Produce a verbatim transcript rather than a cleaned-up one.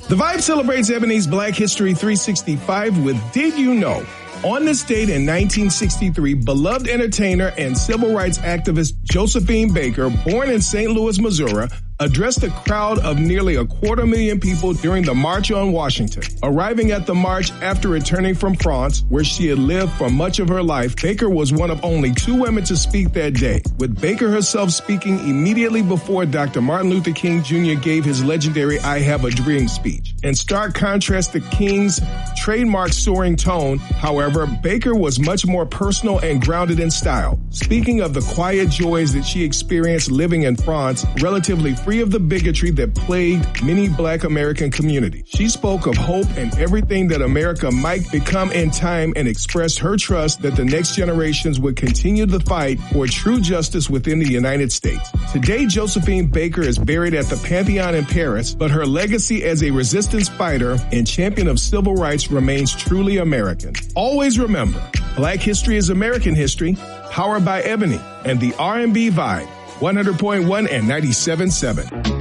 The Vibe celebrates Ebony's Black History three sixty-five with Did You Know? On this date in nineteen sixty-three, beloved entertainer and civil rights activist Josephine Baker, born in Saint Louis, Missouri, addressed a crowd of nearly a quarter million people during the March on Washington. Arriving at the march after returning from France, where she had lived for much of her life, Baker was one of only two women to speak that day, with Baker herself speaking immediately before Doctor Martin Luther King Junior gave his legendary I Have a Dream speech. In stark contrast to King's trademark soaring tone, however, Baker was much more personal and grounded in style, speaking of the quiet joys that she experienced living in France, relatively free of the bigotry that plagued many Black American communities. She spoke of hope and everything that America might become in time and expressed her trust that the next generations would continue the fight for true justice within the United States. Today, Josephine Baker is buried at the Pantheon in Paris, but her legacy as a resistance fighter and champion of civil rights remains truly American. Always remember, Black history is American history, powered by Ebony and the R and B Vibe. one hundred point one and ninety-seven point seven.